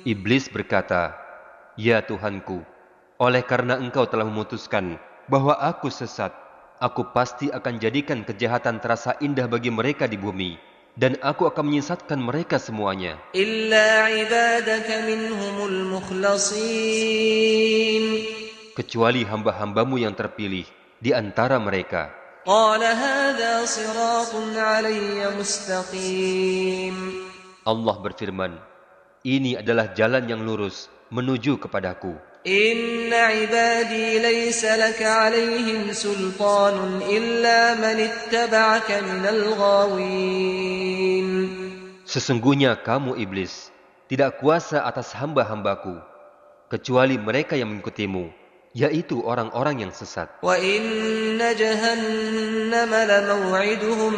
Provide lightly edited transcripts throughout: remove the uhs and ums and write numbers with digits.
Iblis berkata, "Ya Tuhanku, oleh karena Engkau telah memutuskan bahwa aku sesat, aku pasti akan jadikan kejahatan terasa indah bagi mereka di bumi, dan aku akan menyesatkan mereka semuanya, إلا عبادك منهم المخلصين kecuali hamba-hambamu yang terpilih di antara mereka." قال هذا صراط علي مستقيم Allah berfirman, "Ini adalah jalan yang lurus menuju kepadaku. إن عبادي ليس لك عليهم سلطان إلا من اتبعك من الغاوين Sesungguhnya kamu iblis tidak kuasa atas hamba-hambaku, kecuali mereka yang mengikutimu, yaitu orang-orang yang sesat. وإن جهنم لموعدهم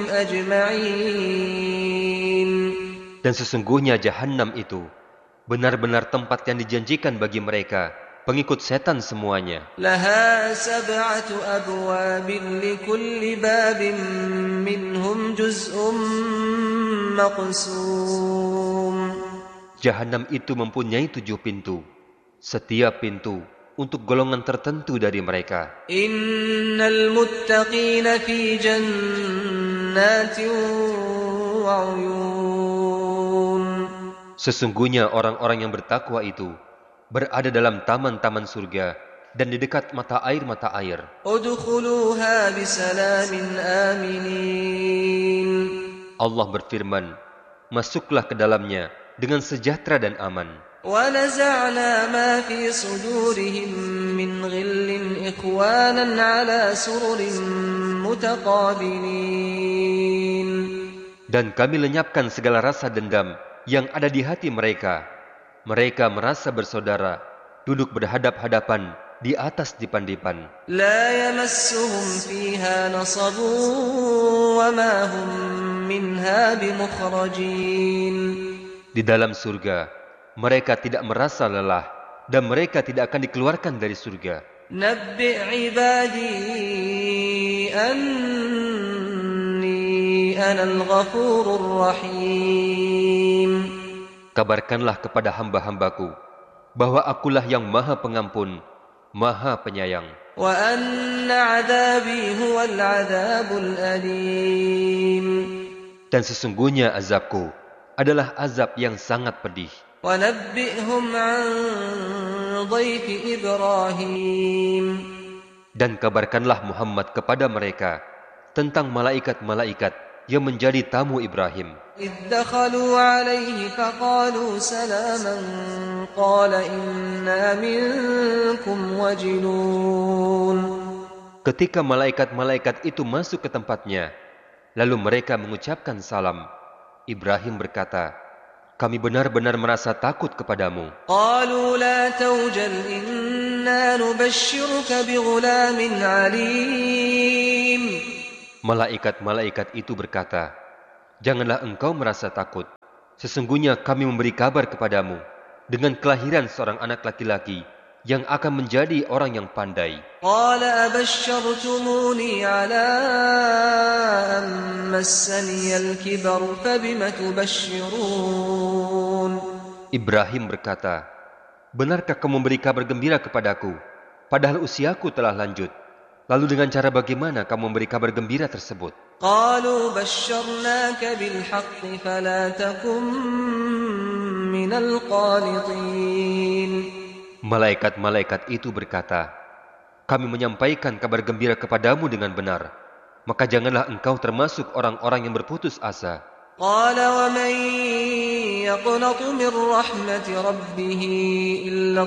أجمعين Dan sesungguhnya Jahannam itu benar-benar tempat yang dijanjikan bagi mereka, pengikut setan semuanya. لها 7 أبواب لكل باب منهم جزء مقسوم Jahannam itu mempunyai 7 pintu. Setiap pintu untuk golongan tertentu dari mereka. إن المتقين في جنات وعيون Sesungguhnya orang-orang yang bertakwa itu berada dalam taman-taman surga dan di dekat mata air. ادخلوها بسلام آمنين Allah berfirman, "Masuklah ke dalamnya dengan sejahtera dan aman." ونزعنا ما في صدورهم من غل إخوانا على سرر متقابلين Dan kami lenyapkan segala rasa dendam yang ada di hati mereka. Mereka merasa bersaudara, duduk berhadap-hadapan di atas dipan-dipan. لا يمسهم فيها نصب وما هم منها بمخرجين Di dalam surga, mereka tidak merasa lelah dan mereka tidak akan dikeluarkan dari surga. نبئ عبادي أني أنا الغفور الرحيم Kabarkanlah kepada hamba-hambaku bahwa akulah yang maha pengampun, maha penyayang. وأن عذابي هو العذاب الأليم Dan sesungguhnya azabku adalah azab yang sangat pedih. ونبئهم عن ضيف إبراهيم Dan kabarkanlah Muhammad kepada mereka tentang malaikat-malaikat yang menjadi tamu Ibrahim. إذ دخلوا عليه فقالوا سلاما قال إنا منكم وجلون Ketika malaikat-malaikat itu masuk ke tempatnya, lalu mereka mengucapkan salam. Ibrahim berkata, "Kami benar-benar merasa takut kepadamu." قالوا لا توجل إنا نبشرك بغلام عليم Malaikat-malaikat itu berkata, "Janganlah engkau merasa takut. Sesungguhnya kami memberi kabar kepadamu dengan kelahiran seorang anak laki-laki yang akan menjadi orang yang pandai." قال أبشرتموني على أن مسني الكبر فبم تبشرون Ibrahim berkata, "Benarkah kamu memberi kabar gembira kepadaku, padahal usiaku telah lanjut? Lalu dengan cara bagaimana kamu memberi kabar gembira tersebut?" قالوا بشرناك بالحق فلا تكن من القانطين Malaikat-malaikat itu berkata, "Kami menyampaikan kabar gembira kepadamu dengan benar, maka janganlah engkau termasuk orang-orang yang berputus asa." قال ومن يقنط من رحمة ربه إلا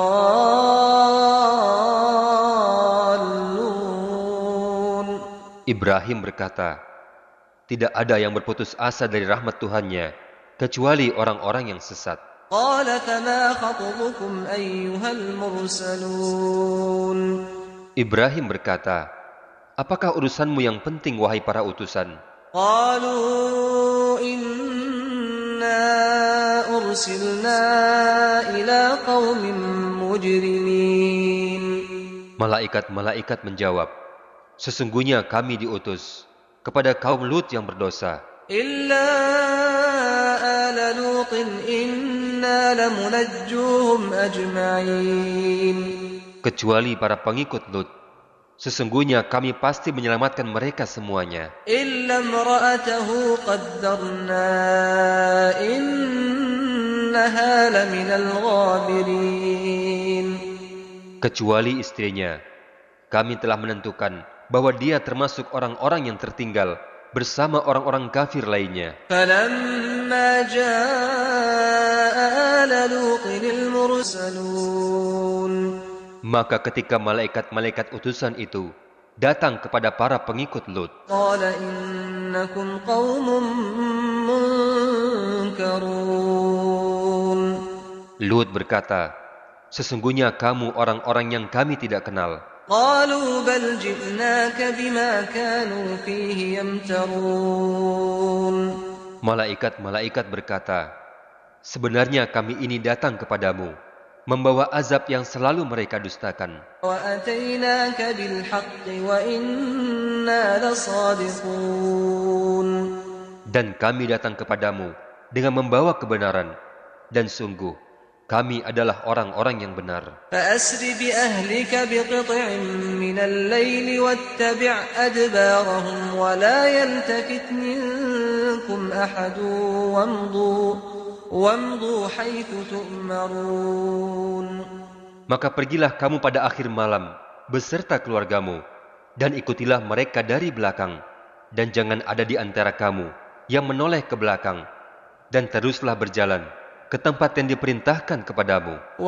الضالون Ibrahim berkata, "Tidak ada yang berputus asa dari rahmat Tuhannya, kecuali orang-orang yang sesat." قال فما خطبكم أيها المرسلون Ibrahim berkata, "Apakah urusanmu yang penting, wahai para utusan?" قالوا إنا أرسلنا إلى قوم مجرمين Malaikat-malaikat menjawab, "Sesungguhnya kami diutus kepada kaum Lut yang berdosa, إلا آل لوط لوط إنا لمنجوهم أجمعين Kecuali para pengikut Lut, sesungguhnya kami pasti menyelamatkan mereka semuanya. إلا امرأته قدرنا إنها لمن الغابرين Kecuali istrinya, kami telah menentukan bahwa dia termasuk orang-orang yang tertinggal bersama orang-orang kafir lainnya. فلما جاء آل لوط المرسلون Maka ketika malaikat-malaikat utusan itu datang kepada para pengikut Lut, قال إنكم قوم منكرون Lut berkata, sesungguhnya kamu orang-orang yang kami tidak kenal. قالوا بل جئناك بما كانوا فيه يمترون Malaikat-malaikat berkata, sebenarnya kami ini datang kepadamu, membawa azab yang selalu mereka dustakan. وأتيناك بالحق وإنا لصادقون Dan kami datang kepadamu dengan membawa kebenaran, dan sungguh kami adalah orang-orang yang benar. فأسر بأهلك بقطع من الليل واتبع أدبارهم ولا يلتفت منكم أحد وامضوا حيث تؤمرون Maka pergilah kamu pada akhir malam beserta keluargamu, dan ikutilah mereka dari belakang, dan jangan ada di antara kamu yang menoleh ke belakang, dan teruslah berjalan ke tempat yang diperintahkan kepadamu.